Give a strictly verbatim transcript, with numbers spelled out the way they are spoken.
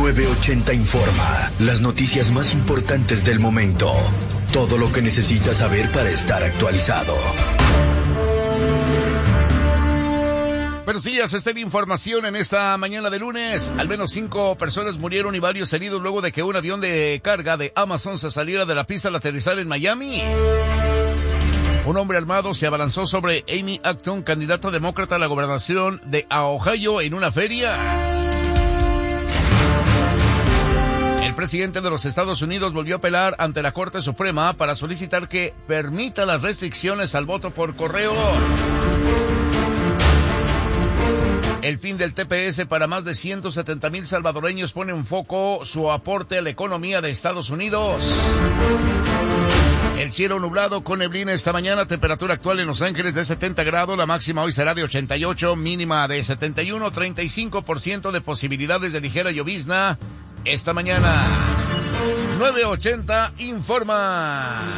nueve ochenta Informa. Las noticias más importantes del momento. Todo lo que necesitas saber para estar actualizado. Buenos días, esta es la información en esta mañana de lunes. Al menos cinco personas murieron y varios heridos luego de que un avión de carga de Amazon se saliera de la pista al aterrizar en Miami. Un hombre armado se abalanzó sobre Amy Acton, candidata demócrata a la gobernación de Ohio, en una feria. El presidente de los Estados Unidos volvió a apelar ante la Corte Suprema para solicitar que permita las restricciones al voto por correo. El fin del T P S para más de ciento setenta mil salvadoreños pone en foco su aporte a la economía de Estados Unidos. El cielo nublado con neblina esta mañana, temperatura actual en Los Ángeles de setenta grados, la máxima hoy será de ochenta y ocho, mínima de setenta y uno, treinta y cinco por ciento de posibilidades de ligera llovizna esta mañana. nueve ochenta informa.